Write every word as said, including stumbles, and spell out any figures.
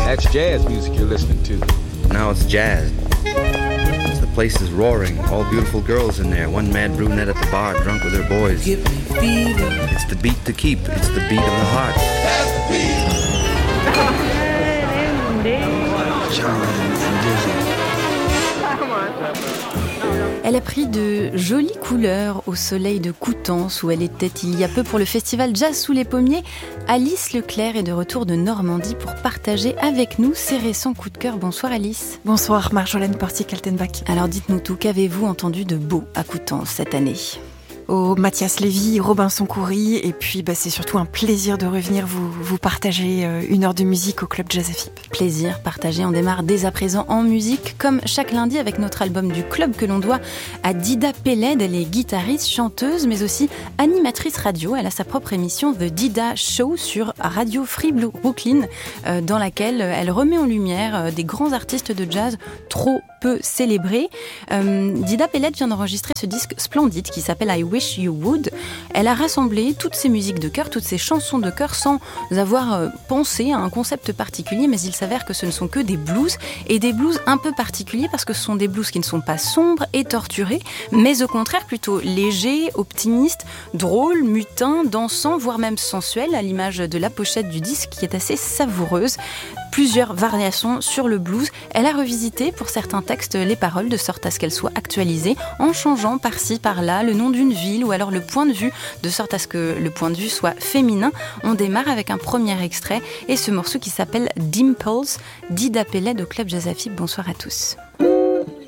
That's jazz music you're listening to. Now it's jazz. The place is roaring, all beautiful girls in there. One mad brunette at the bar, drunk with her boys. Give me fever. It's the beat to keep. It's the beat of the heart. That's the beat. Elle a pris de jolies couleurs au soleil de Coutances où elle était il y a peu pour le festival Jazz sous les pommiers. Alice Leclerc est de retour de Normandie pour partager avec nous ses récents coups de cœur. Bonsoir Alice. Bonsoir Marjolaine Portier-Kaltenbach. Alors dites-nous tout, qu'avez-vous entendu de beau à Coutances cette année ? Au Mathias Lévy, Robinson Coury, et puis bah, c'est surtout un plaisir de revenir vous, vous partager euh, une heure de musique au Club Jazz F I P. Plaisir partagé, on démarre dès à présent en musique, comme chaque lundi avec notre album du club que l'on doit à Dida Peled. Elle est guitariste, chanteuse, mais aussi animatrice radio. Elle a sa propre émission The Dida Show sur Radio Free Brooklyn, euh, dans laquelle elle remet en lumière euh, des grands artistes de jazz trop peu célébrés. Euh, Dida Peled vient d'enregistrer ce disque splendide qui s'appelle I Wish You Would. Elle a rassemblé toutes ses musiques de chœur, toutes ses chansons de chœur sans avoir euh, pensé à un concept particulier, mais il s'avère que ce ne sont que des blues, et des blues un peu particuliers parce que ce sont des blues qui ne sont pas sombres et torturés, mais au contraire plutôt légers, optimistes, drôles, mutins, dansants, voire même sensuels, à l'image de la pochette du disque qui est assez savoureuse. Plusieurs variations sur le blues. Elle a revisité pour certains textes les paroles de sorte à ce qu'elles soient actualisées en changeant par-ci par-là le nom d'une ville ou alors le point de vue de sorte à ce que le point de vue soit féminin. On démarre avec un premier extrait et ce morceau qui s'appelle Dimples, Dida Peled au Club Jazz F I P. Bonsoir à tous.